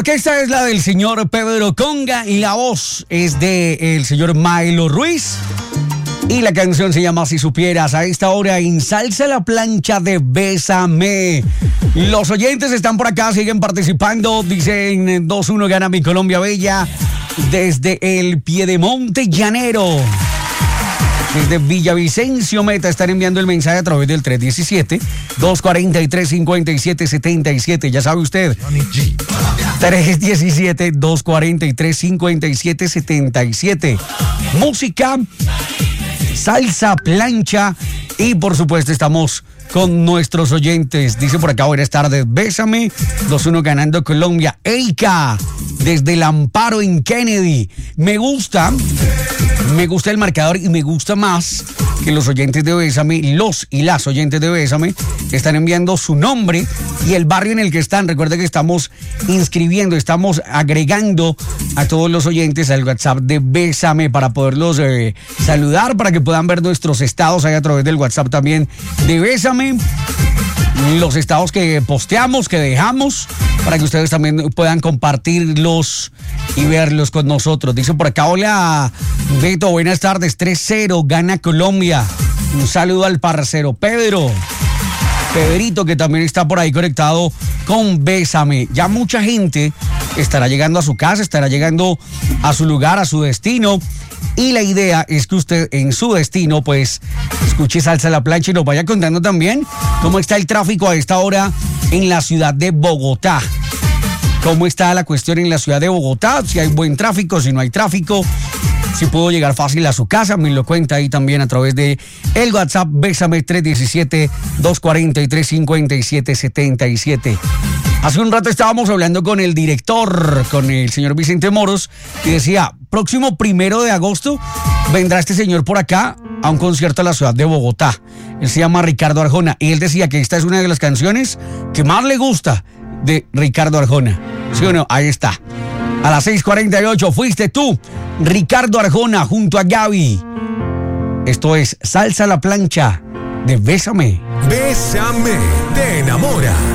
Esta es la del señor Pedro Conga y la voz es del señor Maelo Ruiz. Y la canción se llama Si Supieras. A esta hora en Salsa la Plancha de Bésame. Los oyentes están por acá, siguen participando. Dicen 2-1 gana mi Colombia Bella. Desde el Piedemonte Llanero. Desde Villavicencio Meta están enviando el mensaje a través del 317-243-5777. Ya sabe usted. 317-243-5777. Música, salsa, plancha y por supuesto estamos con nuestros oyentes. Dice por acá, buenas tardes, Bésame, 2-1 ganando Colombia. Eika, desde el Amparo en Kennedy. Me gusta el marcador y me gusta más que los oyentes de Bésame, los y las oyentes de Bésame, están enviando su nombre y el barrio en el que están. Recuerden que estamos inscribiendo, estamos agregando a todos los oyentes al WhatsApp de Bésame para poderlos saludar, para que puedan ver nuestros estados ahí a través del WhatsApp también de Bésame. Los estados que posteamos, que dejamos, para que ustedes también puedan compartirlos y verlos con nosotros. Dice por acá, hola Beto, buenas tardes, 3-0, gana Colombia. Un saludo al parcero Pedrito, que también está por ahí conectado con Bésame. Ya mucha gente estará llegando a su casa, estará llegando a su lugar, a su destino. Y la idea es que usted en su destino pues escuche Salsa a la Plancha y nos vaya contando también cómo está el tráfico a esta hora en la ciudad de Bogotá. Cómo está la cuestión en la ciudad de Bogotá, si hay buen tráfico, si no hay tráfico, si puedo llegar fácil a su casa, me lo cuenta ahí también a través de el WhatsApp Bésame 317-243-5777. Hace un rato estábamos hablando con el director, con el señor Vicente Moros, y decía, próximo 1 de agosto vendrá este señor por acá a un concierto a la ciudad de Bogotá. Él se llama Ricardo Arjona, y él decía que esta es una de las canciones que más le gusta de Ricardo Arjona. ¿Sí o no? Ahí está. A las 6:48 fuiste tú, Ricardo Arjona, junto a Gaby. Esto es Salsa a la Plancha de Bésame. Bésame, te enamora.